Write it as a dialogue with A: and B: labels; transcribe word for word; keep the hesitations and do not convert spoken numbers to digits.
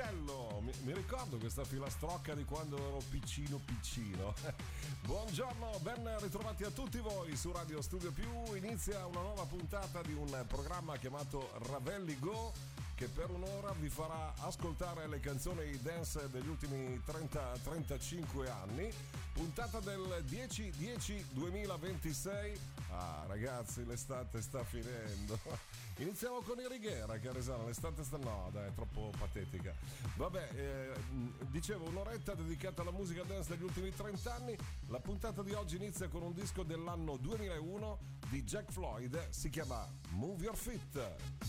A: Castello. Mi, mi ricordo questa filastrocca di quando ero piccino piccino. Buongiorno, ben ritrovati a tutti voi su Radio Studio Più. Inizia una nuova puntata di un programma chiamato Ravelli Go, che per un'ora vi farà ascoltare le canzoni dance degli ultimi trenta trentacinque anni. Puntata del dieci dieci duemilaventisei. Ah ragazzi, l'estate sta finendo. Iniziamo con i Righiera, che Resana, l'estate sta... no dai, è troppo patetica. Vabbè, eh, dicevo, un'oretta dedicata alla musica dance degli ultimi trenta anni. La puntata di oggi inizia con un disco dell'anno duemilauno di Jack Floyd, si chiama Move Your Feet.